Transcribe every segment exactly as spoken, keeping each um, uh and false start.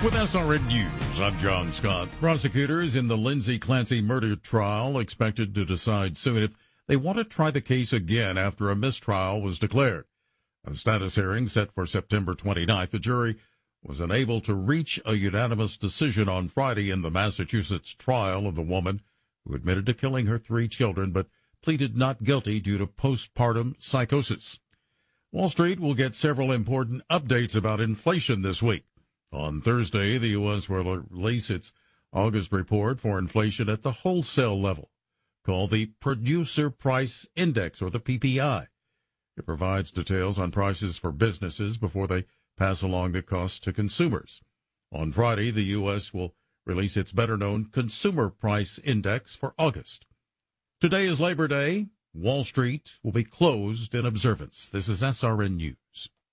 With S R N News, I'm John Scott. Prosecutors in the Lindsay Clancy murder trial expected to decide soon if they want to try the case again after a mistrial was declared. A status hearing set for September twenty-ninth, the jury was unable to reach a unanimous decision on Friday in the Massachusetts trial of the woman who admitted to killing her three children but pleaded not guilty due to postpartum psychosis. Wall Street will get several important updates about inflation this week. On Thursday, the U S will release its August report for inflation at the wholesale level, called the Producer Price Index, or the P P I. It provides details on prices for businesses before they pass along the costs to consumers. On Friday, the U S will release its better-known Consumer Price Index for August. Today is Labor Day. Wall Street will be closed in observance. This is S R N News.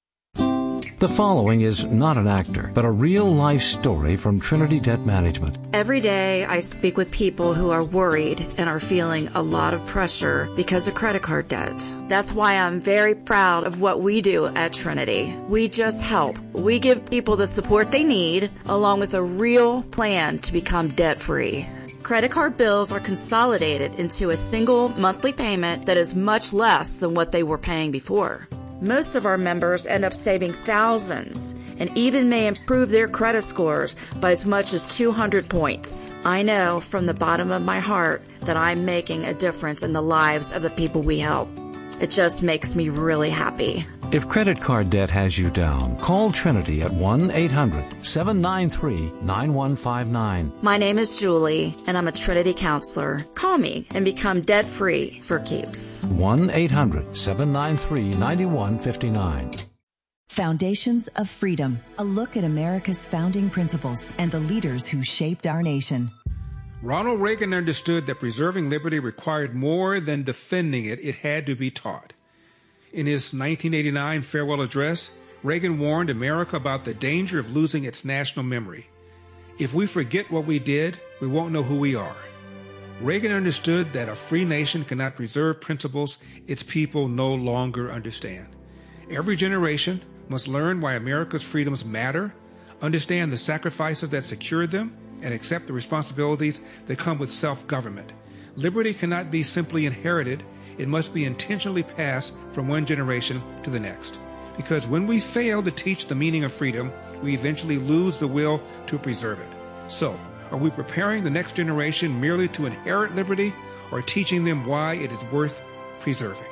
The following is not an actor, but a real-life story from Trinity Debt Management. Every day I speak with people who are worried and are feeling a lot of pressure because of credit card debt. That's why I'm very proud of what we do at Trinity. We just help. We give people the support they need, along with a real plan to become debt-free. Credit card bills are consolidated into a single monthly payment that is much less than what they were paying before. Most of our members end up saving thousands and even may improve their credit scores by as much as two hundred points. I know from the bottom of my heart that I'm making a difference in the lives of the people we help. It just makes me really happy. If credit card debt has you down, call Trinity at one eight hundred seven nine three nine one five nine. My name is Julie, and I'm a Trinity counselor. Call me and become debt-free for keeps. one eight hundred seven nine three nine one five nine. Foundations of Freedom, a look at America's founding principles and the leaders who shaped our nation. Ronald Reagan understood that preserving liberty required more than defending it. It had to be taught. In his nineteen eighty-nine farewell address, Reagan warned America about the danger of losing its national memory. If we forget what we did, we won't know who we are. Reagan understood that a free nation cannot preserve principles its people no longer understand. Every generation must learn why America's freedoms matter, understand the sacrifices that secured them, and accept the responsibilities that come with self-government. Liberty cannot be simply inherited. It must be intentionally passed from one generation to the next. Because when we fail to teach the meaning of freedom, we eventually lose the will to preserve it. So, are we preparing the next generation merely to inherit liberty, or teaching them why it is worth preserving?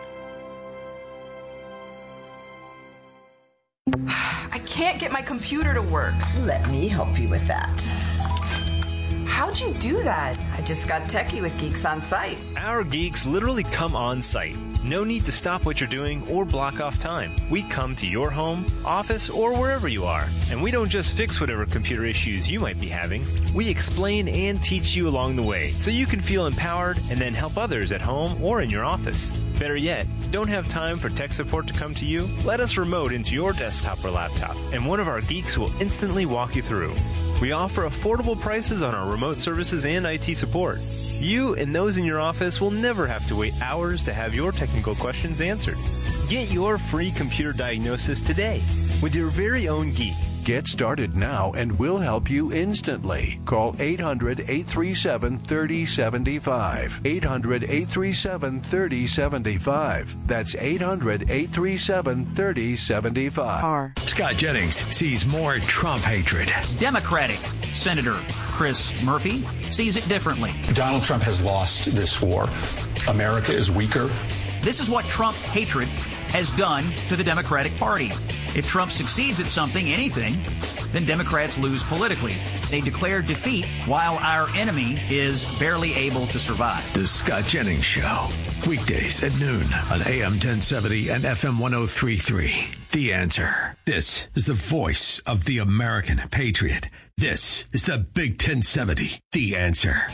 I can't get my computer to work. Let me help you with that. How'd you do that? I just got techie with Geeks on Site. Our geeks literally come on site. No need to stop what you're doing or block off time. We come to your home, office, or wherever you are. And we don't just fix whatever computer issues you might be having. We explain and teach you along the way so you can feel empowered and then help others at home or in your office. Better yet, don't have time for tech support to come to you? Let us remote into your desktop or laptop, and one of our geeks will instantly walk you through. We offer affordable prices on our remote services and I T support. You and those in your office will never have to wait hours to have your technical questions answered. Get your free computer diagnosis today with your very own geek. Get started now and we'll help you instantly. Call eight hundred eight three seven three oh seven five. eight hundred eight three seven three oh seven five. That's eight hundred eight three seven three oh seven five. Scott Jennings sees more Trump hatred. Democratic Senator Chris Murphy sees it differently. Donald Trump has lost this war. America is weaker. This is what Trump hatred has done to the Democratic Party. If Trump succeeds at something, anything, then Democrats lose politically. They declare defeat while our enemy is barely able to survive. The Scott Jennings Show. Weekdays at noon on A M ten seventy and F M ten thirty-three. The Answer. This is the voice of the American patriot. This is the Big ten seventy. The Answer.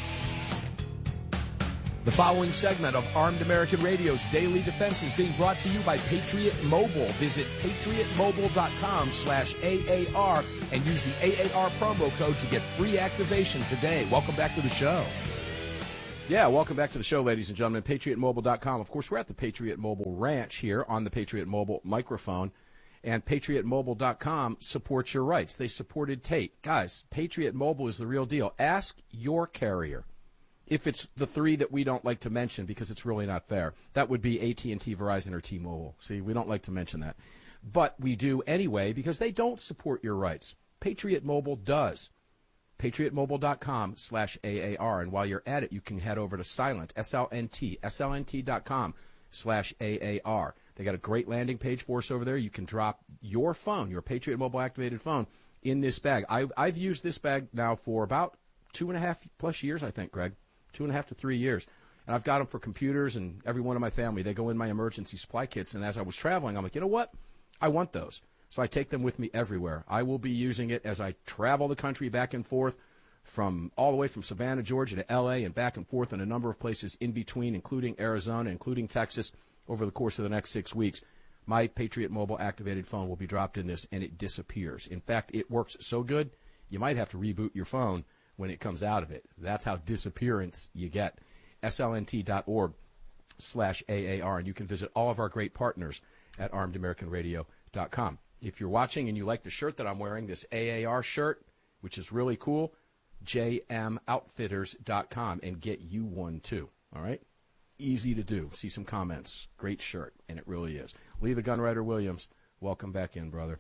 The following segment of Armed American Radio's Daily Defense is being brought to you by Patriot Mobile. Visit patriotmobile.com slash AAR and use the A A R promo code to get free activation today. Welcome back to the show. Yeah, welcome back to the show, ladies and gentlemen. patriot mobile dot com. Of course, we're at the Patriot Mobile Ranch here on the Patriot Mobile microphone. And Patriot Mobile dot com supports your rights. They supported Tate. Guys, Patriot Mobile is the real deal. Ask your carrier if it's the three that we don't like to mention because it's really not fair. That would be A T and T, Verizon, or T-Mobile. See, we don't like to mention that. But we do anyway because they don't support your rights. Patriot Mobile does. Patriot Mobile dot com slash A A R. And while you're at it, you can head over to Silent, S L N T, S L N T dot com slash A A R. They got a great landing page for us over there. You can drop your phone, your Patriot Mobile activated phone, in this bag. I've, I've used this bag now for about two and a half plus years, I think, Greg. Two and a half to three years. And I've got them for computers and every one of my family. They go in my emergency supply kits. And as I was traveling, I'm like, you know what? I want those. So I take them with me everywhere. I will be using it as I travel the country back and forth from all the way from Savannah, Georgia to L A and back and forth in a number of places in between, including Arizona, including Texas, over the course of the next six weeks. My Patriot Mobile activated phone will be dropped in this, and it disappears. In fact, it works so good, you might have to reboot your phone when it comes out of it. That's how disappearance you get. S L N T dot org slash A A R, and you can visit all of our great partners at armed american radio dot com. If you're watching and you like the shirt that I'm wearing, this A A R shirt, which is really cool, J M outfitters dot com, and get you one too, all right? Easy to do. See some comments. Great shirt, and it really is. Lee the Gunwriter Williams, welcome back in, brother.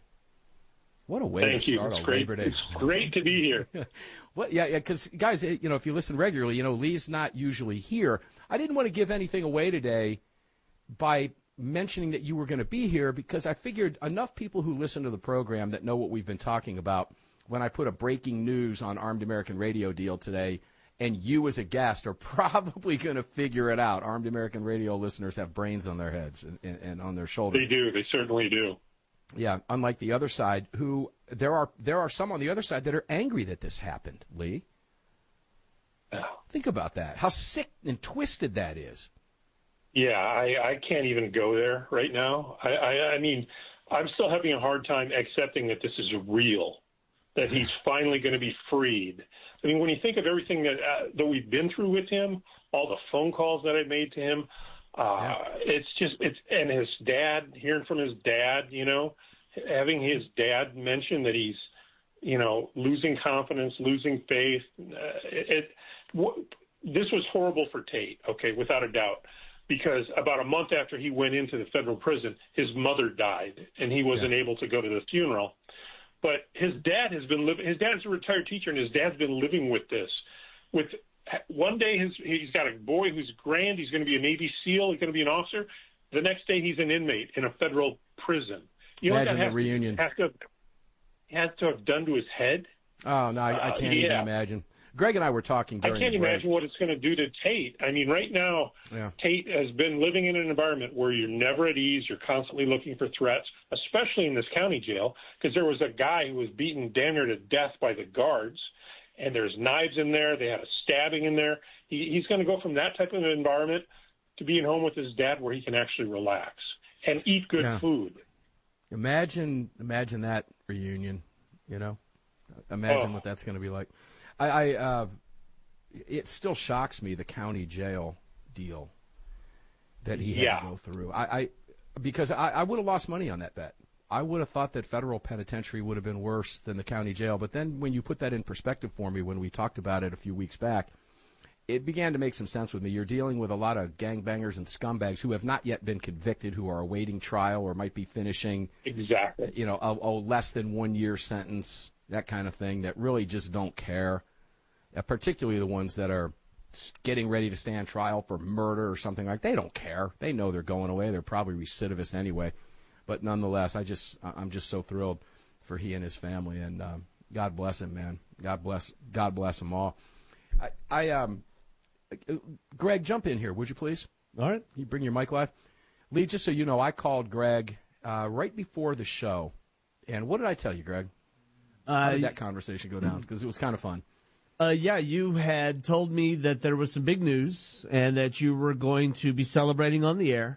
What a way Thank to you. start It's a great. Labor Day. It's great to be here. Well, yeah, yeah, because, guys, you know, if you listen regularly, you know, Lee's not usually here. I didn't want to give anything away today by mentioning that you were going to be here because I figured enough people who listen to the program that know what we've been talking about when I put a breaking news on Armed American Radio deal today, and you as a guest are probably going to figure it out. Armed American Radio listeners have brains on their heads and, and, and on their shoulders. They do. They certainly do. Yeah, unlike the other side, who there are there are some on the other side that are angry that this happened, Lee. Oh. Think about that. How sick and twisted that is. Yeah, I, I can't even go there right now. I, I, I mean, I'm still having a hard time accepting that this is real, that he's finally going to be freed. I mean, when you think of everything that uh, that we've been through with him, all the phone calls that I made to him, uh, yeah. it's just it's and his dad, hearing from his dad, you know, having his dad mention that he's, you know, losing confidence, losing faith. Uh, it, it w- this was horrible for Tate, okay, without a doubt. Because about a month after he went into the federal prison, his mother died, and he wasn't yeah. able to go to the funeral. But his dad has been living. His dad's a retired teacher, and his dad's been living with this. With one day, his, he's got a boy who's grand. He's going to be a Navy SEAL. He's going to be an officer. The next day, he's an inmate in a federal prison. You know Imagine what that the reunion. Has to, has to have done to his head. Oh no, I, I can't uh, yeah. even imagine. Greg and I were talking during I can't the break. imagine what it's going to do to Tate. I mean, right now, yeah. Tate has been living in an environment where you're never at ease. You're constantly looking for threats, especially in this county jail, because there was a guy who was beaten damn near to death by the guards, and there's knives in there. They had a stabbing in there. He, he's going to go from that type of an environment to being home with his dad where he can actually relax and eat good yeah. food. Imagine, imagine that reunion, you know? Imagine oh. what that's going to be like. I, I uh, it still shocks me, the county jail deal that he had yeah. to go through. I, I because I, I would have lost money on that bet. I would have thought that federal penitentiary would have been worse than the county jail. But then when you put that in perspective for me, when we talked about it a few weeks back, it began to make some sense with me. You're dealing with a lot of gangbangers and scumbags who have not yet been convicted, who are awaiting trial or might be finishing, exactly, you know, a, a less than one year sentence. That kind of thing, that really just don't care, uh, particularly the ones that are getting ready to stand trial for murder or something like that. They don't care. They know they're going away. They're probably recidivists anyway. But nonetheless, I just, I'm just so thrilled for he and his family, and um, God bless him, man. God bless, God bless them all. I, I, um, Greg, jump in here, would you please? All right. You bring your mic live. Lee, just so you know, I called Greg uh, right before the show, and what did I tell you, Greg? How did that conversation go down? Because it was kind of fun. Uh, yeah, you had told me that there was some big news and that you were going to be celebrating on the air.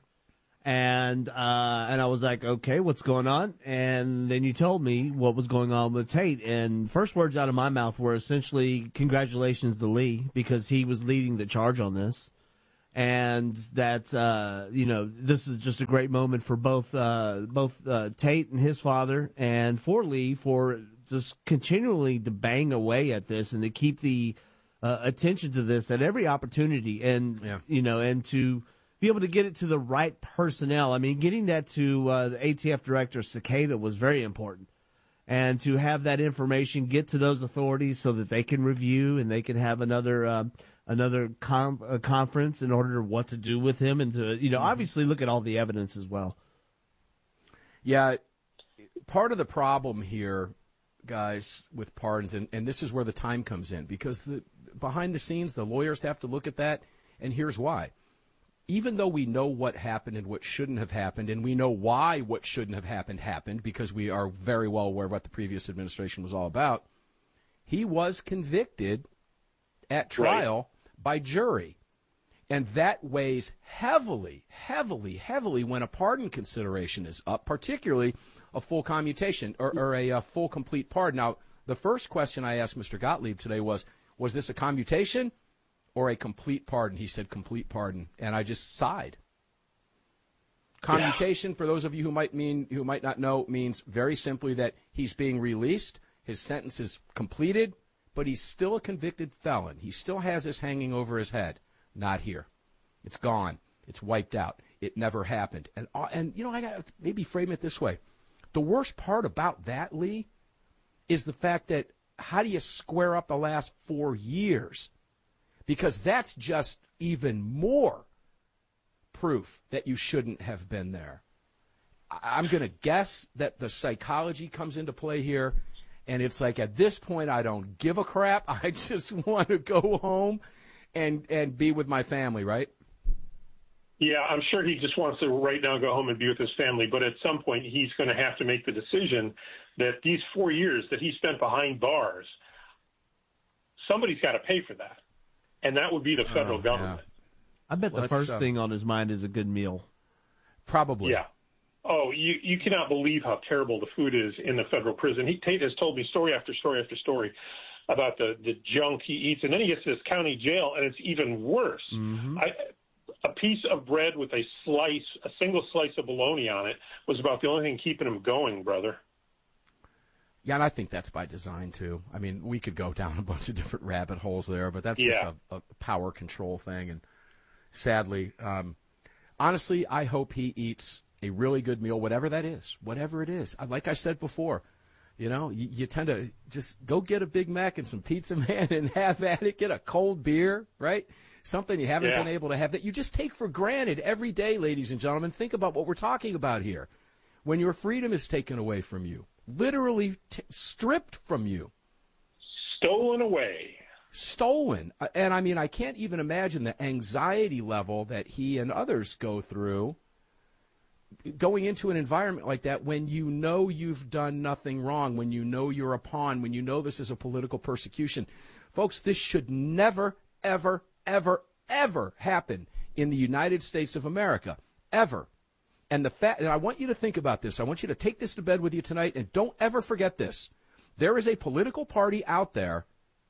And uh, and I was like, okay, what's going on? And then you told me what was going on with Tate. And first words out of my mouth were essentially congratulations to Lee because he was leading the charge on this. and that uh, you know this is just a great moment for both uh, both uh, Tate and his father, and for Lee for just continually to bang away at this and to keep the uh, attention to this at every opportunity, and yeah. you know, and to be able to get it to the right personnel. I mean, getting that to uh, the A T F director Cicada was very important. And to have that information get to those authorities so that they can review and they can have another uh, another com- uh, conference in order to what to do with him, and to you know obviously look at all the evidence as well. Yeah, part of the problem here, guys, with pardons, and, and this is where the time comes in, because the behind the scenes, the lawyers have to look at that, and here's why. Even though we know what happened and what shouldn't have happened, and we know why what shouldn't have happened happened, because we are very well aware of what the previous administration was all about, he was convicted at trial right. by jury. And that weighs heavily, heavily, heavily when a pardon consideration is up, particularly a full commutation or, or a, a full complete pardon. Now, the first question I asked Mister Gottlieb today was, was this a commutation or a complete pardon? He said complete pardon, and I just sighed. Commutation, yeah. for those of you who might mean who might not know, means very simply that he's being released, his sentence is completed, but he's still a convicted felon. He still has this hanging over his head. Not here. It's gone. It's wiped out. It never happened. And and you know, I got to maybe frame it this way. The worst part about that, Lee, is the fact that how do you square up the last four years? Because that's just even more proof that you shouldn't have been there. I'm going to guess that the psychology comes into play here, and it's like at this point I don't give a crap. I just want to go home and, and be with my family, right? Yeah, I'm sure he just wants to right now go home and be with his family, but at some point he's going to have to make the decision that these four years that he spent behind bars, somebody's got to pay for that. And that would be the federal oh, government. Yeah. I bet the Let's, first uh, thing on his mind is a good meal. Probably. Yeah. Oh, you, you cannot believe how terrible the food is in the federal prison. He, Tate has told me story after story after story about the, the junk he eats. And then he gets to this county jail, and it's even worse. Mm-hmm. I, a piece of bread with a slice, a single slice of bologna on it, was about the only thing keeping him going, brother. Yeah, and I think that's by design, too. I mean, we could go down a bunch of different rabbit holes there, but that's yeah. just a, a power control thing. And sadly, um, honestly, I hope he eats a really good meal, whatever that is, whatever it is. Like I said before, you know, you, you tend to just go get a Big Mac and some pizza, man, and have at it. Get a cold beer, right? Something you haven't yeah. been able to have that you just take for granted every day, ladies and gentlemen. Think about what we're talking about here. When your freedom is taken away from you, literally t- stripped from you. Stolen away. Stolen. And, I mean, I can't even imagine the anxiety level that he and others go through going into an environment like that when you know you've done nothing wrong, when you know you're a pawn, when you know this is a political persecution. Folks, this should never, ever, ever, ever happen in the United States of America. Ever. And the fact, and I want you to think about this. I want you to take this to bed with you tonight, and don't ever forget this. There is a political party out there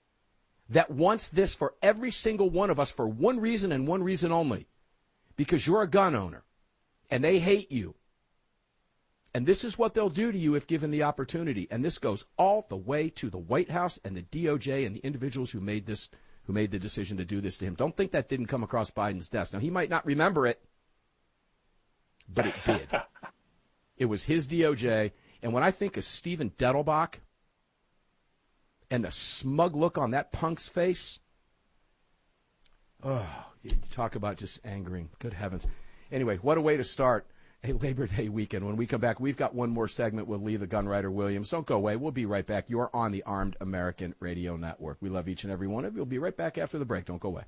that wants this for every single one of us for one reason and one reason only. Because you're a gun owner, and they hate you. And this is what they'll do to you if given the opportunity. And this goes all the way to the White House and the D O J and the individuals who made this, who made the decision to do this to him. Don't think that didn't come across Biden's desk. Now, he might not remember it, but it did. It was his D O J. And when I think of Stephen Dettelbach and the smug look on that punk's face, oh, you talk about just angering. Good heavens. Anyway, what a way to start a Labor Day weekend. When we come back, we've got one more segment with Lee the Gunwriter Williams. Don't go away. We'll be right back. You're on the Armed American Radio Network. We love each and every one of you. We'll be right back after the break. Don't go away.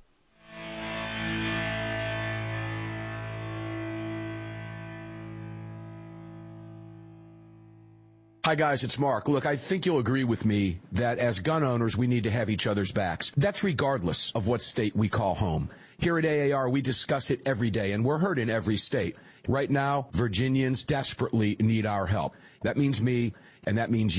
Hi, guys, it's Mark. Look, I think you'll agree with me that as gun owners, we need to have each other's backs. That's regardless of what state we call home. Here at A A R, we discuss it every day, and we're heard in every state. Right now, Virginians desperately need our help. That means me, and that means you.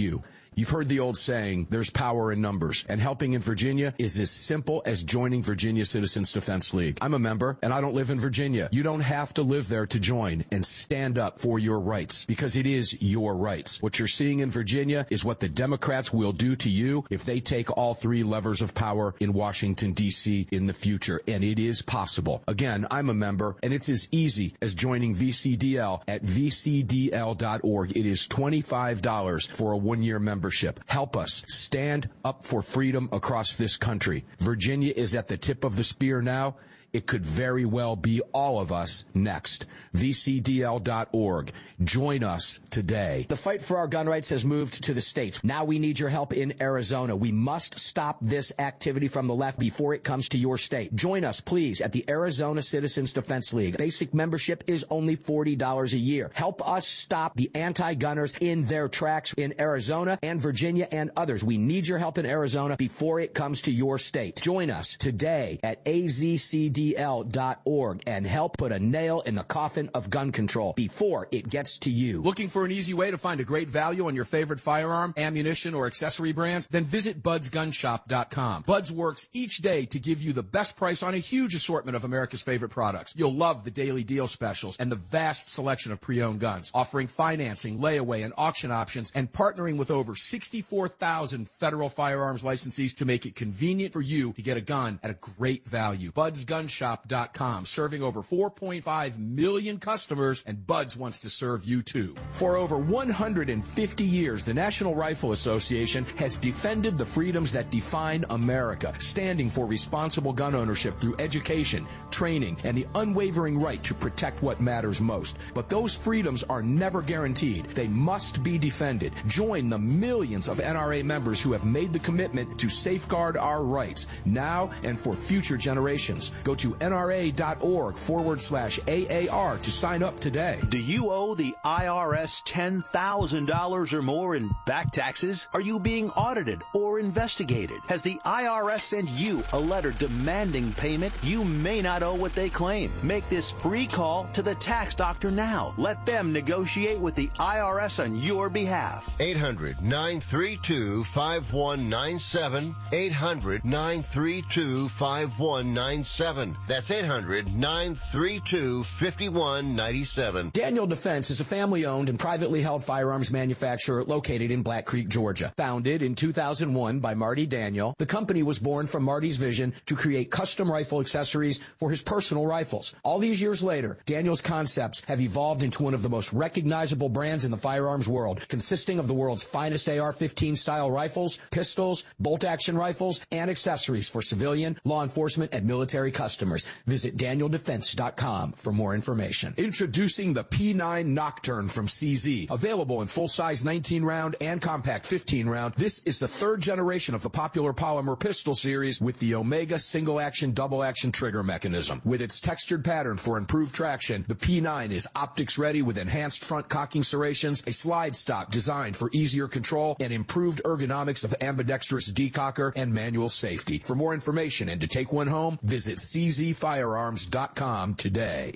You've heard the old saying, there's power in numbers, and helping in Virginia is as simple as joining Virginia Citizens Defense League. I'm a member, and I don't live in Virginia. You don't have to live there to join and stand up for your rights, because it is your rights. What you're seeing in Virginia is what the Democrats will do to you if they take all three levers of power in Washington, D C in the future, and it is possible. Again, I'm a member, and it's as easy as joining V C D L at v c d l dot org. It is twenty-five dollars for a one-year membership. Help us stand up for freedom across this country. Virginia is at the tip of the spear now. It could very well be all of us next. v c d l dot org. Join us today. The fight for our gun rights has moved to the states. Now we need your help in Arizona. We must stop this activity from the left before it comes to your state. Join us, please, at the Arizona Citizens Defense League. Basic membership is only forty dollars a year. Help us stop the anti-gunners in their tracks in Arizona and Virginia and others. We need your help in Arizona before it comes to your state. Join us today at a z c d l dot org and help put a nail in the coffin of gun control before it gets to you. Looking for an easy way to find a great value on your favorite firearm, ammunition, or accessory brands? Then visit buds gun shop dot com. Buds works each day to give you the best price on a huge assortment of America's favorite products. You'll love the daily deal specials and the vast selection of pre-owned guns, offering financing, layaway, and auction options, and partnering with over sixty-four thousand federal firearms licensees to make it convenient for you to get a gun at a great value. buds gun shop dot com, serving over four point five million customers, and Buds wants to serve you too. For over one hundred fifty years, the National Rifle Association has defended the freedoms that define America, standing for responsible gun ownership through education, training, and the unwavering right to protect what matters most. But those freedoms are never guaranteed. They must be defended. Join the millions of N R A members who have made the commitment to safeguard our rights now and for future generations. Go to nra.org forward slash AAR to sign up today. Do you owe the I R S ten thousand dollars or more in back taxes? Are you being audited or investigated? Has the I R S sent you a letter demanding payment? You may not owe what they claim. Make this free call to the tax doctor now. Let them negotiate with the I R S on your behalf. eight hundred nine three two five one nine seven. eight hundred nine three two five one nine seven. That's eight hundred nine three two five one nine seven. Daniel Defense is a family-owned and privately held firearms manufacturer located in Black Creek, Georgia. Founded in two thousand one by Marty Daniel, the company was born from Marty's vision to create custom rifle accessories for his personal rifles. All these years later, Daniel's concepts have evolved into one of the most recognizable brands in the firearms world, consisting of the world's finest A R fifteen style rifles, pistols, bolt-action rifles, and accessories for civilian, law enforcement, and military customers. Visit daniel defense dot com for more information. Introducing the P nine Nocturne from C Z. Available in full-size nineteen round and compact fifteen round, this is the third generation of the popular polymer pistol series with the Omega single-action, double-action trigger mechanism. With its textured pattern for improved traction, the P nine is optics-ready with enhanced front cocking serrations, a slide stop designed for easier control, and improved ergonomics of ambidextrous decocker and manual safety. For more information and to take one home, visit c z firearms dot com today.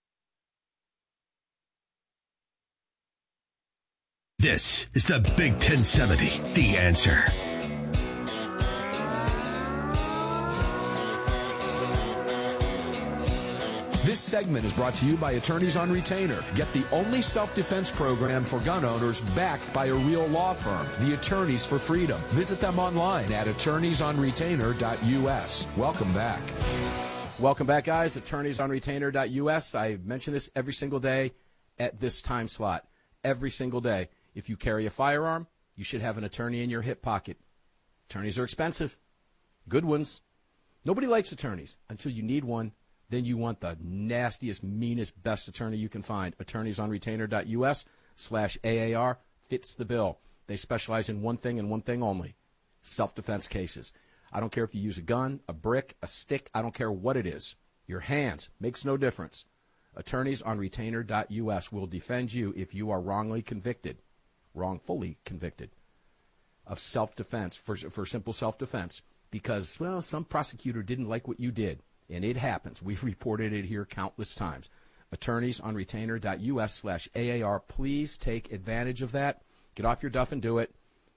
This is the Big ten seventy, The Answer. This segment is brought to you by Attorneys on Retainer. Get the only self-defense program for gun owners backed by a real law firm, the Attorneys for Freedom. Visit them online at attorneys on retainer dot u s. Welcome back. Welcome back, guys. attorneys on retainer dot u s. I mention this every single day at this time slot. Every single day. If you carry a firearm, you should have an attorney in your hip pocket. Attorneys are expensive. Good ones. Nobody likes attorneys until you need one. Then you want the nastiest, meanest, best attorney you can find. attorneys on retainer dot u s slash A A R fits the bill. They specialize in one thing and one thing only, self-defense cases. I don't care if you use a gun, a brick, a stick. I don't care what it is. Your hands makes no difference. attorneys on retainer dot u s will defend you if you are wrongly convicted, wrongfully convicted, of self-defense, for, for simple self-defense, because, well, some prosecutor didn't like what you did. And it happens. We've reported it here countless times. attorneys on retainer dot u s slash A A R. Please take advantage of that. Get off your duff and do it.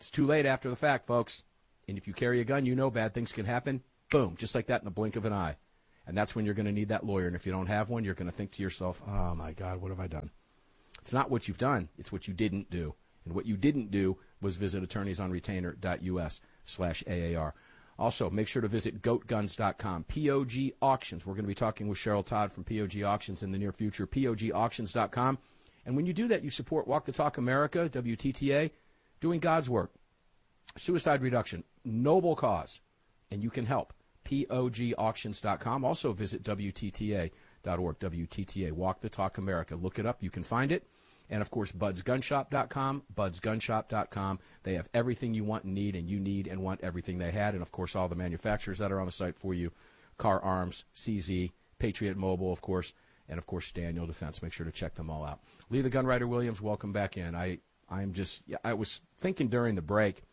It's too late after the fact, folks. And if you carry a gun, you know bad things can happen. Boom, just like that in the blink of an eye. And that's when you're going to need that lawyer. And if you don't have one, you're going to think to yourself, oh, my God, what have I done? It's not what you've done. It's what you didn't do. And what you didn't do was visit attorneysonretainer.us slash AAR. Also, make sure to visit goat guns dot com, P O G Auctions. We're going to be talking with Cheryl Todd from P O G Auctions in the near future, P O G auctions dot com. And when you do that, you support Walk the Talk America, W T T A, doing God's work. Suicide reduction, noble cause, and you can help. P O G auctions dot com. Also visit W T T A dot org, W T T A, Walk the Talk America. Look it up. You can find it. And, of course, buds gun shop dot com, buds gun shop dot com. They have everything you want and need, and you need and want everything they had. And, of course, all the manufacturers that are on the site for you, Car Arms, C Z, Patriot Mobile, of course, and, of course, Daniel Defense. Make sure to check them all out. Lee the Gunwriter Williams, welcome back in. I, I'm just – I was thinking during the break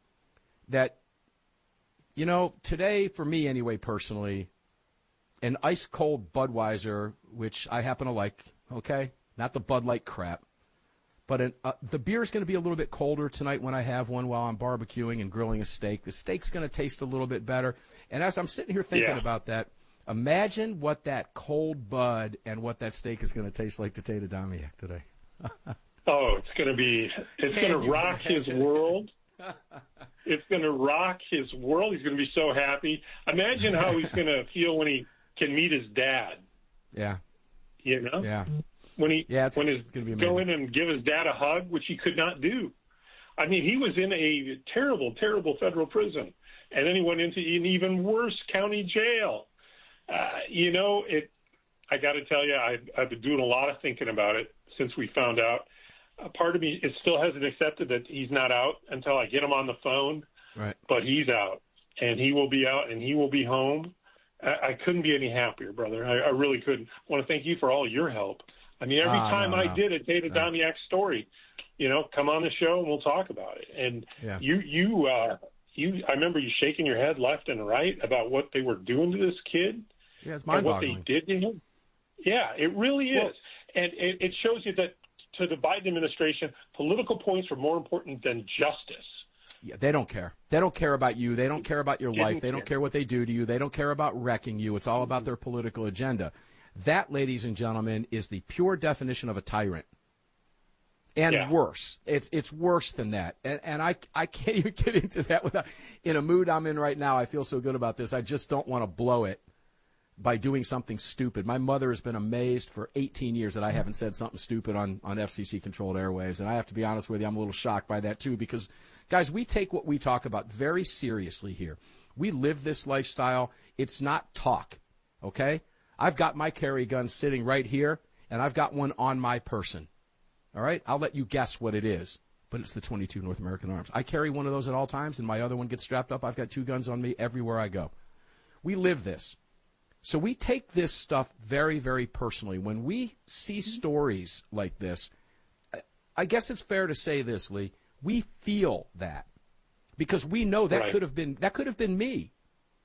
that, you know, today, for me anyway, personally, an ice-cold Budweiser, which I happen to like, okay, not the Bud Light crap, but an, uh, the beer's going to be a little bit colder tonight when I have one while I'm barbecuing and grilling a steak. The steak's going to taste a little bit better. And as I'm sitting here thinking yeah. about that, imagine what that cold Bud and what that steak is going to taste like to Tate Adamiak today. Oh, it's going to be, it's going to rock his world. It's going to rock his world. He's going to be so happy. Imagine how he's going to feel when he can meet his dad. Yeah. You know? Yeah. When he yeah, it's, when it's his gonna be go amazing. in and give his dad a hug, which he could not do. I mean, he was in a terrible, terrible federal prison, and then he went into an even worse county jail. Uh, you know, it. I got to tell you, I've, I've been doing a lot of thinking about it since we found out. A part of me, it still hasn't accepted that he's not out until I get him on the phone. Right. But he's out, and he will be out, and he will be home. I, I couldn't be any happier, brother. I, I really couldn't. I want to thank you for all your help. I mean, every ah, time no, I no. did a Tate Adamiak story, you know, come on the show and we'll talk about it. And yeah. you, you, uh, you, I remember you shaking your head left and right about what they were doing to this kid. Yeah, it's and what mind-boggling. they did to him. Yeah, it really is. Well, and it, it shows you that to the Biden administration, political points are more important than justice. Yeah, they don't care. They don't care about you. They don't care about your Didn't life. They don't care. care what they do to you. They don't care about wrecking you. It's all about their political agenda. That, ladies and gentlemen, is the pure definition of a tyrant. And Yeah. worse. It's it's worse than that. And, and I, I can't even get into that without, in a mood I'm in right now. I feel so good about this. I just don't want to blow it by doing something stupid. My mother has been amazed for eighteen years that I haven't said something stupid on, on F C C-controlled airwaves. And I have to be honest with you, I'm a little shocked by that, too, because, guys, we take what we talk about very seriously here. We live this lifestyle. It's not talk, okay? I've got my carry gun sitting right here, and I've got one on my person. All right? I'll let you guess what it is, but it's the twenty-two North American Arms. I carry one of those at all times, and my other one gets strapped up. I've got two guns on me everywhere I go. We live this. So we take this stuff very, very personally. When we see stories like this, I guess it's fair to say this, Lee, we feel that because we know that Right. could have been that could have been me.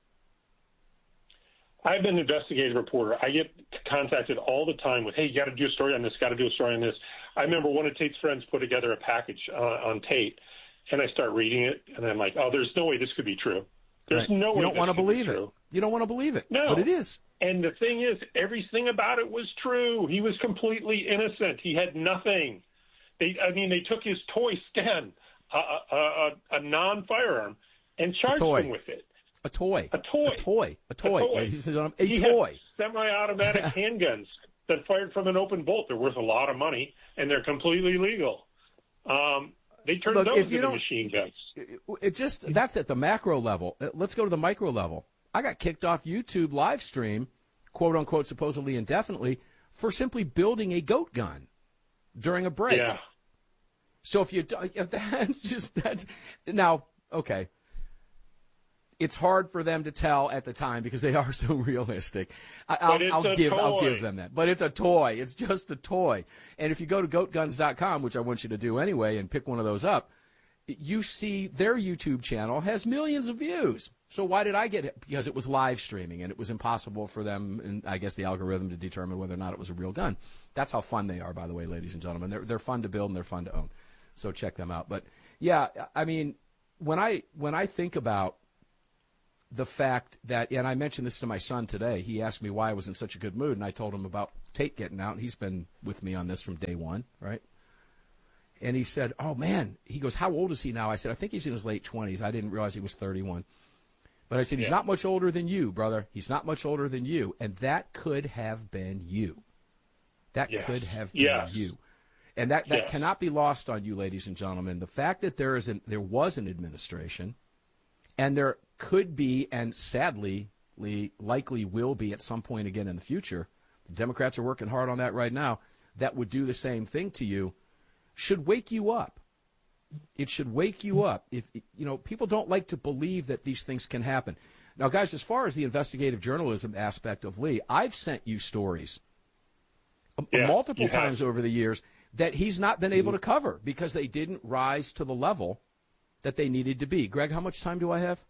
I've been an investigative reporter. I get contacted all the time with, hey, you got to do a story on this, got to do a story on this. I remember one of Tate's friends put together a package uh, on Tate, and I start reading it, and I'm like, oh, there's no way this could be true. There's Right. no way You don't this want to could be believe it. true. You don't want to believe it. No. But it is. And the thing is, everything about it was true. He was completely innocent. He had nothing. They, I mean, they took his toy Sten, a, a, a, a non-firearm, and charged toy. him with it. A toy. A toy. A toy. A toy. A toy. Ladies and gentlemen, a he toy. Had semi-automatic handguns that fired from an open bolt. They're worth a lot of money, and they're completely legal. Um, they turned Look, those if you into don't- machine guns. It just that's at the macro level. Uh, Let's go to the micro level. I got kicked off YouTube live stream, quote unquote, supposedly indefinitely, for simply building a goat gun during a break. Yeah. So if you do- if that's just that's now okay. It's hard for them to tell at the time because they are so realistic. I, I'll, But it's I'll a give I'll toy. give them that. But it's a toy. It's just a toy. And if you go to goat guns dot com, which I want you to do anyway, and pick one of those up, you see their YouTube channel has millions of views. So why did I get it? Because it was live streaming, and it was impossible for them, and I guess the algorithm, to determine whether or not it was a real gun. That's how fun they are, by the way, ladies and gentlemen. They're they're fun to build and they're fun to own. So check them out. But Yeah, I mean, when I when I think about the fact that, and I mentioned this to my son today, he asked me why I was in such a good mood, and I told him about Tate getting out, and he's been with me on this from day one, right? And he said, oh, man, he goes, how old is he now? I said, I think he's in his late twenties. I didn't realize he was thirty-one. But I said, he's yeah. not much older than you, brother. He's not much older than you. And that could have been you. That yeah. could have been yeah. you. And that, that yeah. cannot be lost on you, ladies and gentlemen. The fact that there is an, there was an administration, and there could be, and sadly, likely will be at some point again in the future, the Democrats are working hard on that right now, that would do the same thing to you, should wake you up. It should wake you up. If you know, people don't like to believe that these things can happen. Now, guys, as far as the investigative journalism aspect of Lee, I've sent you stories yeah, multiple times over the years that he's not been able to cover because they didn't rise to the level that they needed to be. Greg, how much time do I have?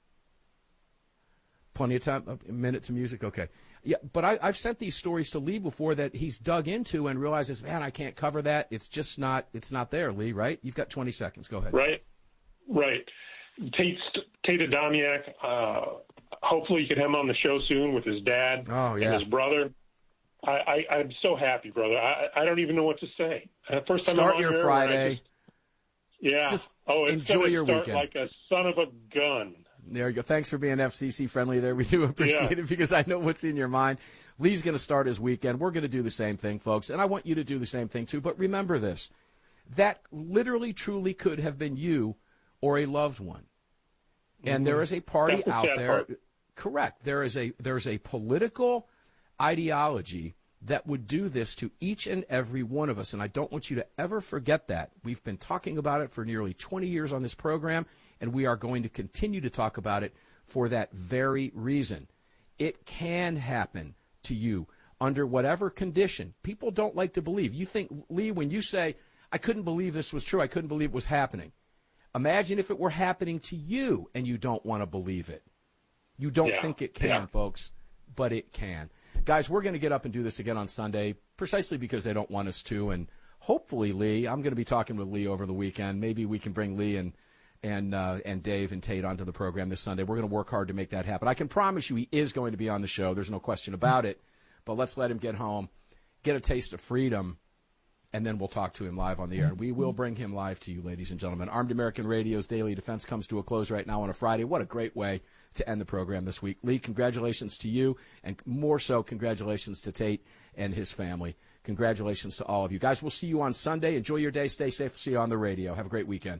Plenty of time? A minute to music? Okay. Yeah, but I, I've sent these stories to Lee before that he's dug into and realizes, man, I can't cover that. It's just not, it's not there, Lee, right? You've got twenty seconds. Go ahead. Right, right. Tate, Tate Adamiak, uh, hopefully you can have him on the show soon with his dad oh, yeah. and his brother. I, I, I'm so happy, brother. I, I don't even know what to say. Uh, first time Start I'm on your here, Friday. Just, yeah. Just oh, it's enjoy your start weekend. Like a son of a gun. There you go. Thanks for being F C C friendly there. We do appreciate yeah. it because I know what's in your mind. Lee's going to start his weekend. We're going to do the same thing, folks, and I want you to do the same thing too. But remember this. That literally, truly could have been you or a loved one. And mm-hmm. there is a party That's out the there. part. Correct. There is a there's a political ideology that would do this to each and every one of us, and I don't want you to ever forget that. We've been talking about it for nearly twenty years on this program, and we are going to continue to talk about it for that very reason. It can happen to you under whatever condition. People don't like to believe. You think, Lee, when you say, I couldn't believe this was true, I couldn't believe it was happening. Imagine if it were happening to you and you don't want to believe it. You don't yeah. think it can, yeah. folks, but it can. Guys, we're going to get up and do this again on Sunday precisely because they don't want us to. And hopefully, Lee, I'm going to be talking with Lee over the weekend. Maybe we can bring Lee and and uh, and Dave and Tate onto the program this Sunday. We're going to work hard to make that happen. I can promise you he is going to be on the show. There's no question about it. But let's let him get home, get a taste of freedom, and then we'll talk to him live on the air. And we will bring him live to you, ladies and gentlemen. Armed American Radio's Daily Defense comes to a close right now on a Friday. What a great way to end the program this week. Lee, congratulations to you, and more so, congratulations to Tate and his family. Congratulations to all of you. Guys, we'll see you on Sunday. Enjoy your day. Stay safe. See you on the radio. Have a great weekend.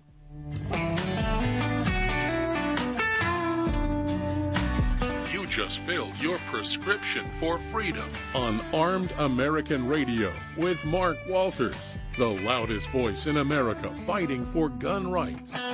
You just filled your prescription for freedom on Armed American Radio with Mark Walters, the loudest voice in America fighting for gun rights.